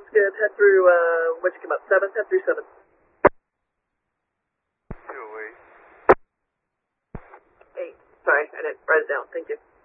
good. Head through, what'd you come up? 7? Head through 7. 208. 8. Sorry, I didn't write it down. Thank you.